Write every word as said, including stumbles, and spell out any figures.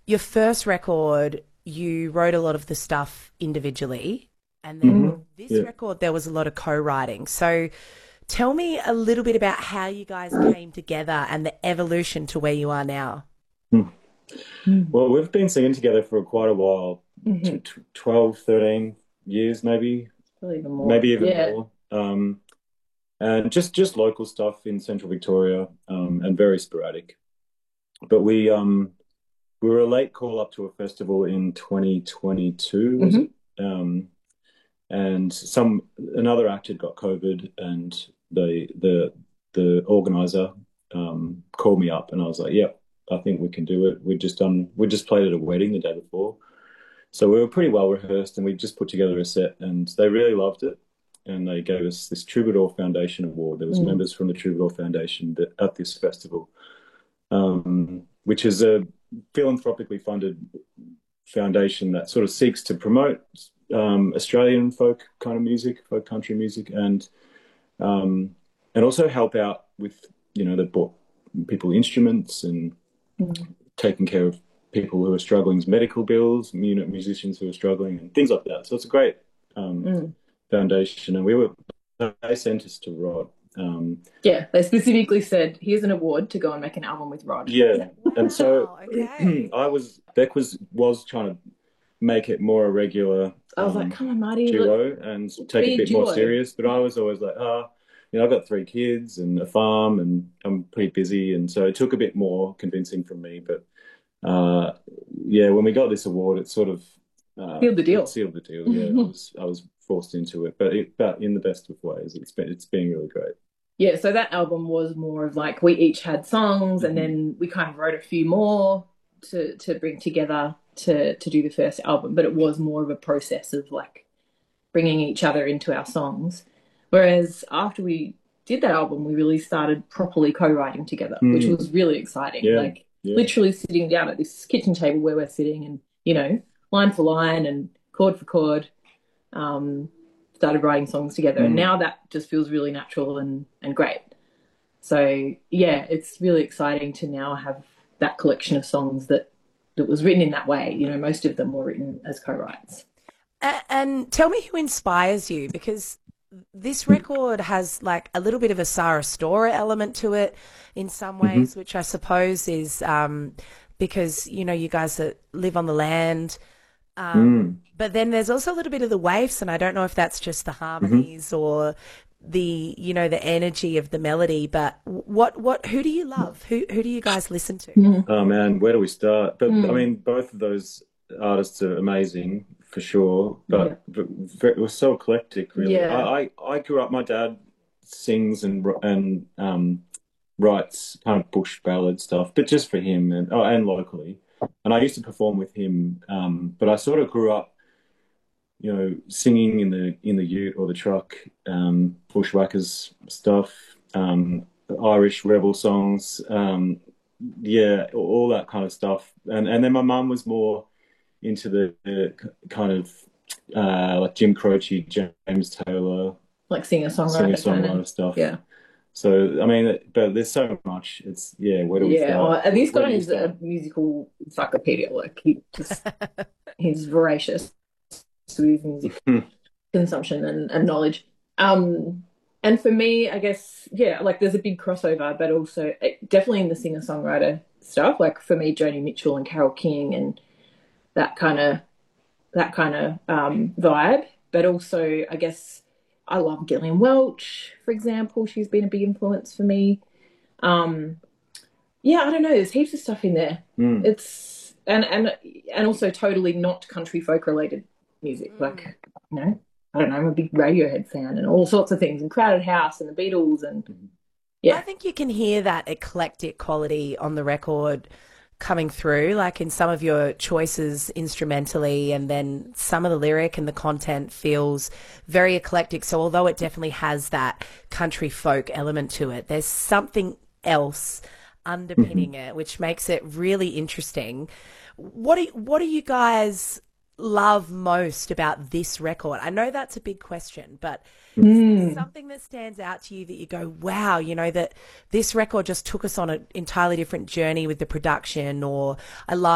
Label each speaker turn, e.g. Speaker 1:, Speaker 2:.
Speaker 1: your first record, you wrote a lot of the stuff individually, and then
Speaker 2: Hmm.
Speaker 1: with this
Speaker 2: Yeah.
Speaker 1: record, there was a lot of co-writing. So tell me a little bit about how you guys came together and the evolution to where you are now.
Speaker 2: Hmm.
Speaker 3: Mm.
Speaker 2: Well, we've been singing together for quite a while, t
Speaker 3: Hmm.
Speaker 2: t twelve, thirteen years, maybe,
Speaker 3: Probably even more.
Speaker 2: maybe even
Speaker 3: Yeah.
Speaker 2: more. Um, and just just local stuff in Central Victoria, um, and very sporadic. But we um we were a late call up to a festival in twenty twenty-two, was
Speaker 3: Hmm.
Speaker 2: it? Um, and some another act had got COVID, and the the the organizer um, called me up, and I was like, "Yep, I think we can do it." We'd just done we just played at a wedding the day before, so we were pretty well rehearsed, and we just put together a set, and they really loved it, and they gave us this Troubadour Foundation award. There was
Speaker 3: Mm.
Speaker 2: members from the Troubadour Foundation that, at this festival, um, which is a philanthropically funded foundation that sort of seeks to promote um, Australian folk kind of music, folk country music, and um, and also help out with you know the bought people instruments and
Speaker 3: Mm.
Speaker 2: taking care of people who are struggling with medical bills, mu- musicians who are struggling, and things like that. So it's a great um,
Speaker 3: Mm.
Speaker 2: foundation, and we were they sent us to Rod. Um,
Speaker 3: Yeah, they specifically said, here's an award to go and make an album with Rod.
Speaker 2: yeah, and so
Speaker 1: Wow, okay.
Speaker 2: I was Beck was was trying to make it more a regular
Speaker 3: I was like,
Speaker 2: um,
Speaker 3: come on, Marty, look,
Speaker 2: duo and take a
Speaker 3: be a
Speaker 2: bit more
Speaker 3: duo.
Speaker 2: serious. But I was always like, ah, you know, I've got three kids and a farm, and I'm pretty busy, and so it took a bit more convincing from me. But uh, yeah, when we got this award, it sort of uh,
Speaker 3: Sealed the
Speaker 2: it
Speaker 3: deal.
Speaker 2: sealed the deal. Yeah, I was I was forced into it, but it, but in the best of ways. It's been it's been really great.
Speaker 3: Yeah, so that album was more of like we each had songs and
Speaker 2: Hmm.
Speaker 3: then we kind of wrote a few more to to bring together to to do the first album, but it was more of a process of like bringing each other into our songs. Whereas after we did that album, we really started properly co-writing together, which
Speaker 2: Mm,
Speaker 3: was really exciting.
Speaker 2: yeah,
Speaker 3: Like
Speaker 2: yeah.
Speaker 3: literally sitting down at this kitchen table where we're sitting and, you know, line for line and chord for chord, um, started writing songs together. And
Speaker 2: Mm.
Speaker 3: now that just feels really natural and, and great. So yeah, it's really exciting to now have that collection of songs that that was written in that way. You know, most of them were written as co-writes.
Speaker 1: A- And tell me who inspires you because this record has like a little bit of a Sarah Storer element to it in some
Speaker 2: Hmm.
Speaker 1: ways, which I suppose is um, because, you know, you guys that live on the land. Um,
Speaker 2: Mm.
Speaker 1: but then there's also a little bit of the waves, and I don't know if that's just the
Speaker 2: Hmm.
Speaker 1: harmonies or the, you know, the energy of the melody, but what, what, who do you love? Who, who do you guys listen to?
Speaker 3: Mm.
Speaker 2: Oh man, where do we start? But I
Speaker 3: Mm.
Speaker 2: mean, both of those artists are amazing for sure.
Speaker 3: Yeah.
Speaker 2: But, but ve- it was so eclectic, really.
Speaker 3: Yeah.
Speaker 2: I, I I grew up. My dad sings and and um writes kind of bush ballad stuff, but just for him and oh, and locally. And I used to perform with him. Um, but I sort of grew up, you know, singing in the in the ute or the truck, um, bushwhackers stuff, um, Irish rebel songs, um, yeah, all that kind of stuff. And and then my mum was more into the, the kind of uh, like Jim Croce, James Taylor,
Speaker 3: Like singer songwriter kind of.
Speaker 2: singer-songwriter stuff.
Speaker 3: Yeah.
Speaker 2: So I mean, but there's so much. It's yeah. Where do we
Speaker 3: Yeah. Oh,
Speaker 2: start?
Speaker 3: and this
Speaker 2: Where
Speaker 3: guy
Speaker 2: do you
Speaker 3: is
Speaker 2: start?
Speaker 3: a musical encyclopedia. Like he just he's voracious with music consumption and, and knowledge. Um, and for me, I guess, yeah, like there's a big crossover, but also eh, definitely in the singer songwriter stuff. Like for me, Joni Mitchell and Carole King and that kind of that kind of um, vibe. But also, I guess I love Gillian Welch, for example. She's been a big influence for me. Um, yeah, I don't know. There's heaps of stuff in there.
Speaker 2: Mm.
Speaker 3: It's and and and also totally not country folk related music.
Speaker 1: Mm.
Speaker 3: Like, you know, I don't know. I'm a big Radiohead fan and all sorts of things, and Crowded House and the Beatles, and
Speaker 1: I
Speaker 3: yeah,
Speaker 1: think you can hear that eclectic quality on the record coming through, like in some of your choices instrumentally, and then some of the lyric and the content feels very eclectic. So, although it definitely has that country folk element to it, there's something else
Speaker 2: Hmm.
Speaker 1: underpinning it, which makes it really interesting. What do what do you guys love most about this record? I know that's a big question, but is there
Speaker 3: mm.
Speaker 1: something that stands out to you that you go, wow, you know, that this record just took us on an entirely different journey with the production, or I love